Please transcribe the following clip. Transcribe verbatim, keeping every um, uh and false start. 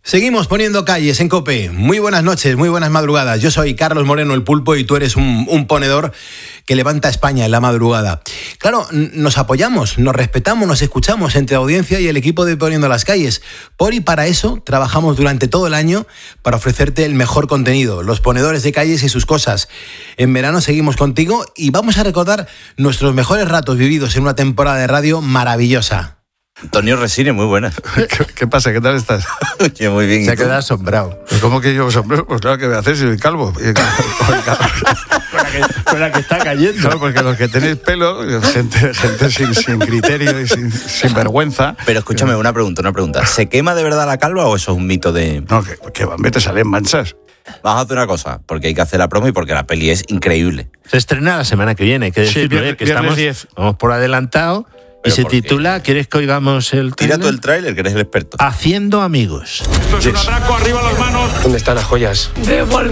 Seguimos poniendo calles en COPE. Muy buenas noches, muy buenas madrugadas. Yo soy Carlos Moreno, el Pulpo, y tú eres un, un ponedor que levanta España en la madrugada. Claro, nos apoyamos, nos respetamos, nos escuchamos entre audiencia y el equipo de Poniendo las Calles. Por y para eso trabajamos durante todo el año para ofrecerte el mejor contenido, los ponedores de calles y sus cosas. En verano seguimos contigo y vamos a recordar nuestros mejores ratos vividos en una temporada de radio maravillosa. Antonio Resine, muy buenas. ¿Qué, ¿Qué pasa? ¿Qué tal estás? Oye, muy bien. Se ha quedado asombrado. ¿Cómo que yo sombrero? Pues claro que voy a hacer si soy calvo. con, la que, con la que está cayendo. Claro, porque los que tenéis pelo, gente, gente sin, sin criterio y sin, sin vergüenza. Pero escúchame, una pregunta, una pregunta. ¿Se quema de verdad la calva o eso es un mito de...? No, que, que van, te salen manchas. Vamos a hacer una cosa, porque hay que hacer la promo y porque la peli es increíble. Se estrena la semana que viene, hay que decirlo, sí, viernes, ¿eh? que estamos, diez. vamos por adelantado. Y se titula, ¿quieres que oigamos el Tira tráiler? tú el tráiler, que eres el experto. Haciendo amigos. Esto es un atraco, arriba las manos. ¿Dónde están las joyas? Devuelve.